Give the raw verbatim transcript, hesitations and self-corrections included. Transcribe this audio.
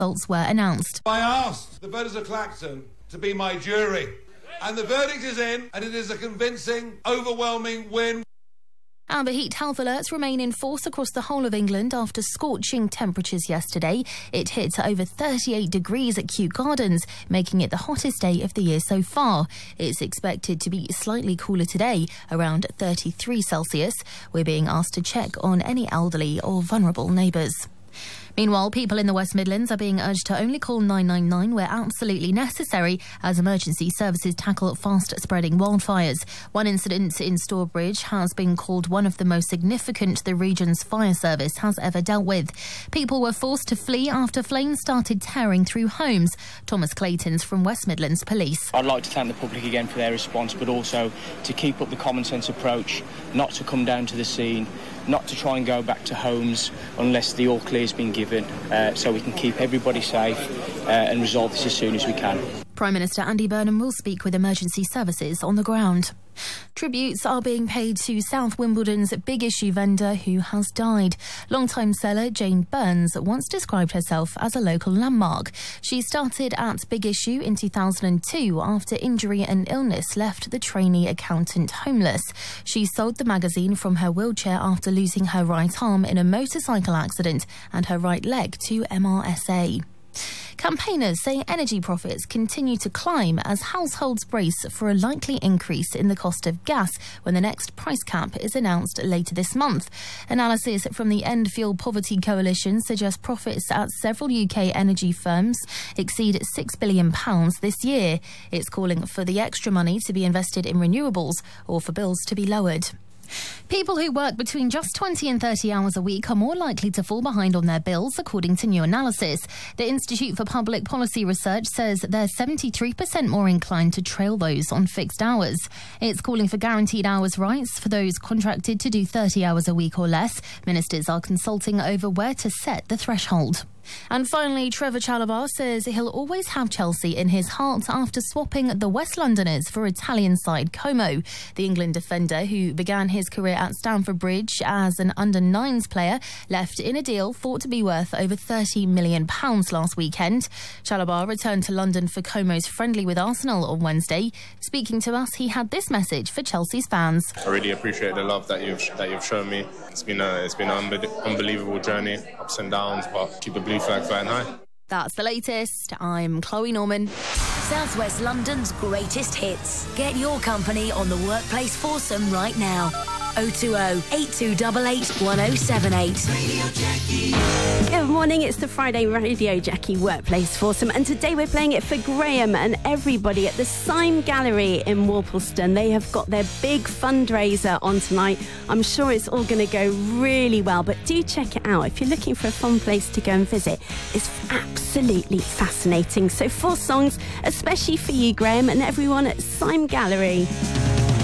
results were announced. I asked the voters of Clacton to be my jury, and the verdict is in, and it is a convincing, overwhelming win. Amber heat health alerts remain in force across the whole of England after scorching temperatures yesterday. It hit over thirty-eight degrees at Kew Gardens, making it the hottest day of the year so far. It's expected to be slightly cooler today, around thirty-three Celsius. We're being asked to check on any elderly or vulnerable neighbours. Meanwhile, people in the West Midlands are being urged to only call nine nine nine where absolutely necessary as emergency services tackle fast-spreading wildfires. One incident in Stourbridge has been called one of the most significant the region's fire service has ever dealt with. People were forced to flee after flames started tearing through homes. Thomas Clayton's from West Midlands Police. I'd like to thank the public again for their response, but also to keep up the common sense approach, not to come down to the scene, not to try and go back to homes unless the all clear has been given, uh, so we can keep everybody safe uh, and resolve this as soon as we can. Prime Minister Andy Burnham will speak with emergency services on the ground. Tributes are being paid to South Wimbledon's big issue vendor who has died. Longtime seller Jane Burns once described herself as a local landmark. She started at Big Issue in two thousand two after injury and illness left the trainee accountant homeless. She sold the magazine from her wheelchair after losing her right arm in a motorcycle accident and her right leg to M R S A. Campaigners say energy profits continue to climb as households brace for a likely increase in the cost of gas when the next price cap is announced later this month. Analysis from the End Fuel Poverty Coalition suggests profits at several U K energy firms exceed six billion pounds this year. It's calling for the extra money to be invested in renewables or for bills to be lowered. People who work between just twenty and thirty hours a week are more likely to fall behind on their bills, according to new analysis. The Institute for Public Policy Research says they're seventy-three percent more inclined to trail those on fixed hours. It's calling for guaranteed hours rights for those contracted to do thirty hours a week or less. Ministers are consulting over where to set the threshold. And finally, Trevor Chalobah says he'll always have Chelsea in his heart after swapping the West Londoners for Italian side Como. The England defender, who began his career at Stamford Bridge as an under nines player, left in a deal thought to be worth over thirty million pounds last weekend. Chalobah returned to London for Como's friendly with Arsenal on Wednesday. Speaking to us, he had this message for Chelsea's fans. I really appreciate the love that you've that you've shown me. It's been a it's been an unbe- unbelievable journey, ups and downs, but keep the blue flag flying high. That's the latest. I'm Chloe Norman. South West London's greatest hits. Get your company on the Workplace Foursome right now. oh two oh, eight two eight eight, one oh seven eight. Radio Jackie. Good morning, it's the Friday Radio Jackie Workplace Foursome, and today we're playing it for Graham and everybody at the Syme Gallery in Worplesdon. They have got their big fundraiser on tonight. I'm sure it's all going to go really well, but do check it out. If you're looking for a fun place to go and visit, it's absolutely fascinating. So four songs, especially for you, Graham, and everyone at Syme Gallery.